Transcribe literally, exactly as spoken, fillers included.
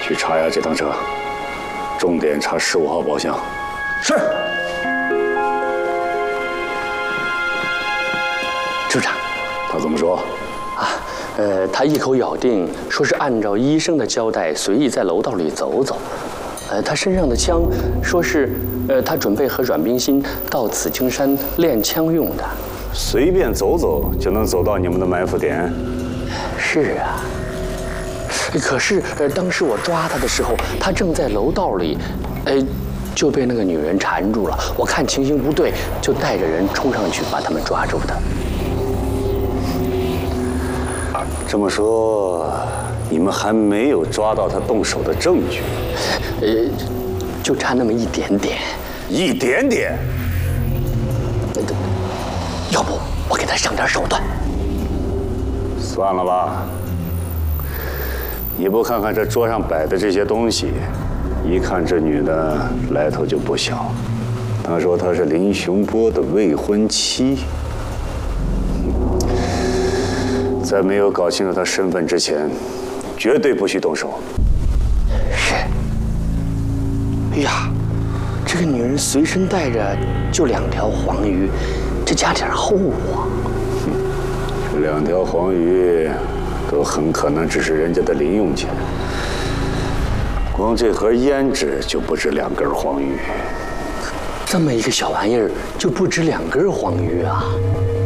去查押这趟车，重点查十五号包厢。 是。 处长， 他怎么说？ 啊，呃，他一口咬定说是按照医生的交代，随意在楼道里走走。呃，他身上的枪，说是，呃，他准备和阮冰心到紫荆山练枪用的。 随便走走就能走到你们的埋伏点？ 是啊。可是，呃，当时我抓他的时候，他正在楼道里，呃，就被那个女人缠住了。我看情形不对，就带着人冲上去把他们抓住的。 这么说，你们还没有抓到他动手的证据？ 呃，就差那么一点点。 一点点？ 要不我给他上点手段？ 算了吧。你不看看这桌上摆的这些东西，一看这女的来头就不小。她说她是林雄波的未婚妻。在没有搞清楚她身份之前，绝对不许动手。 是。哎呀，这个女人随身带着就两条黄鱼，这家底儿厚啊。 这两条黄鱼都很可能只是人家的零用钱。光这盒胭脂就不止两根黄鱼。 这么一个小玩意儿就不止两根黄鱼啊？